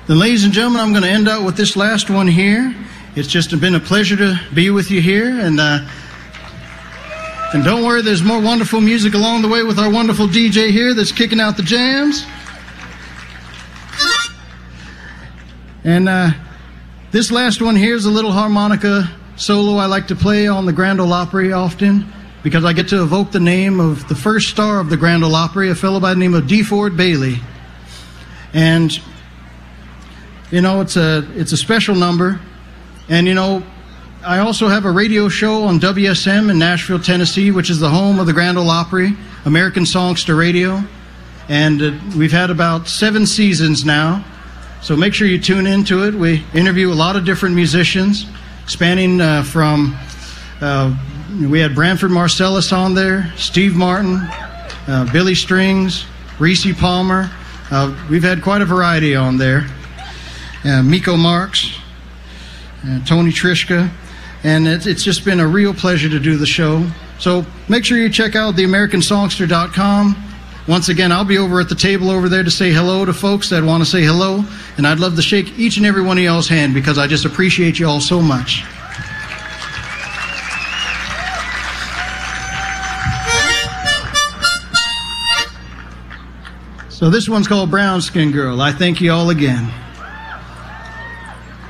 Then, ladies and gentlemen, I'm going to end out with this last one here. It's just been a pleasure to be with you here. And don't worry, there's more wonderful music along the way with our wonderful DJ here that's kicking out the jams. And this last one here is a little harmonica solo I like to play on the Grand Ole Opry often, because I get to evoke the name of the first star of the Grand Ole Opry, a fellow by the name of DeFord Bailey. And you know, it's a special number. And, you know, I also have a radio show on WSM in Nashville, Tennessee, which is the home of the Grand Ole Opry, American Songster Radio. And we've had about 7 seasons now. So make sure you tune into it. We interview a lot of different musicians, spanning from, we had Branford Marsalis on there, Steve Martin, Billy Strings, Reese Palmer. We've had quite a variety on there. Miko Marks, Tony Trishka, and it's just been a real pleasure to do the show. So make sure you check out theamericансongster.com. Once again, I'll be over at the table over there to say hello to folks that want to say hello, and I'd love to shake each and every one of y'all's hand because I just appreciate you all so much. So this one's called Brown Skin Girl. I thank you all again.